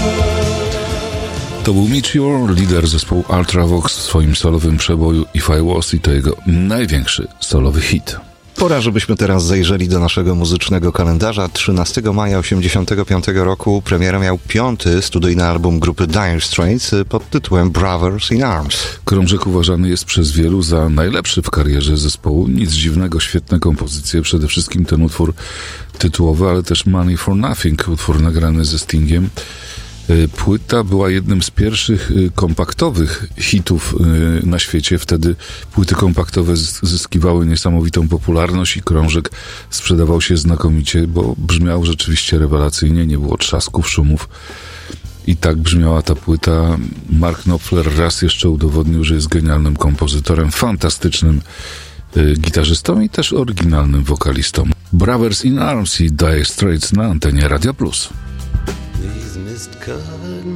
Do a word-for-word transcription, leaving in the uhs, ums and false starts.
To był Meteor, lider zespołu Ultravox w swoim solowym przeboju If I Was i to jego największy solowy hit. Pora, żebyśmy teraz zajrzeli do naszego muzycznego kalendarza. trzynastego maja osiemdziesiątego piątego roku premierę miał piąty studyjny album grupy Dire Straits pod tytułem Brothers in Arms. Krążek uważany jest przez wielu za najlepszy w karierze zespołu. Nic dziwnego, świetne kompozycje, przede wszystkim ten utwór tytułowy, ale też Money for Nothing, utwór nagrany ze Stingiem. Płyta była jednym z pierwszych kompaktowych hitów na świecie. Wtedy płyty kompaktowe zyskiwały niesamowitą popularność i krążek sprzedawał się znakomicie, bo brzmiał rzeczywiście rewelacyjnie, nie było trzasków, szumów. I tak brzmiała ta płyta. Mark Knopfler raz jeszcze udowodnił, że jest genialnym kompozytorem, fantastycznym gitarzystą i też oryginalnym wokalistą. Brothers in Arms i Dire Straits na antenie Radia Plus. Mist-covered